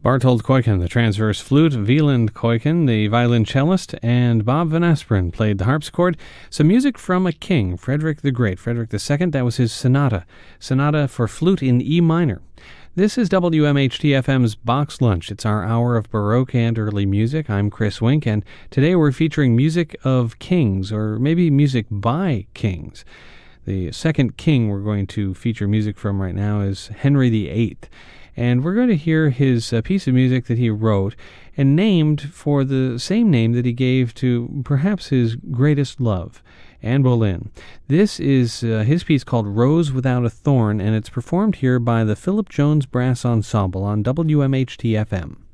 Bartold Kuiken, the transverse flute, Wieland Kuiken, the violoncellist, and Bob Van Asperen played the harpsichord. Some music from a king, Frederick the Great, Frederick II. That was his sonata for flute in E minor. This is WMHT-FM's Box Lunch. It's our hour of Baroque and early music. I'm Chris Wink, and today we're featuring music of kings, or maybe music by kings. The second king we're going to feature music from right now is Henry VIII. And we're going to hear his piece of music that he wrote and named for the same name that he gave to perhaps his greatest love, Anne Boleyn. This is his piece called Rose Without a Thorn, and it's performed here by the Philip Jones Brass Ensemble on WMHT-FM.